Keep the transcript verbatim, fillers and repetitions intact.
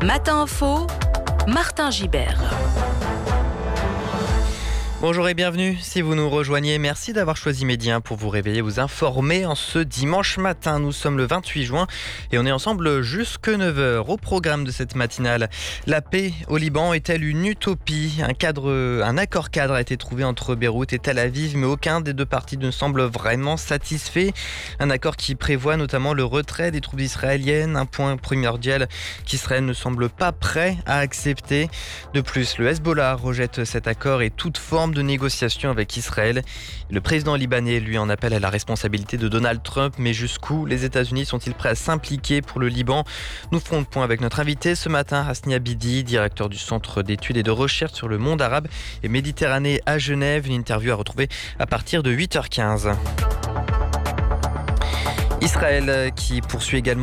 Matin Info, Martin Gibert. Bonjour et bienvenue. Si vous nous rejoignez, merci d'avoir choisi Média pour vous réveiller, vous informer en ce dimanche matin. Nous sommes le vingt-huit juin et on est ensemble jusque neuf heures. Au programme de cette matinale, la paix au Liban est-elle une utopie ? Un cadre, un accord cadre a été trouvé entre Beyrouth et Tel Aviv, mais aucun des deux parties ne semble vraiment satisfait. Un accord qui prévoit notamment le retrait des troupes israéliennes, un point primordial qu'Israël ne semble pas prêt à accepter. De plus, le Hezbollah rejette cet accord et toute forme de négociations avec Israël. Le président libanais, lui, en appelle à la responsabilité de Donald Trump. Mais jusqu'où les États-Unis sont-ils prêts à s'impliquer pour le Liban ? Nous ferons le point avec notre invité ce matin, Hasni Abidi, directeur du Centre d'études et de recherche sur le monde arabe et Méditerranée à Genève. Une interview à retrouver à partir de huit heures quinze. Israël qui poursuit également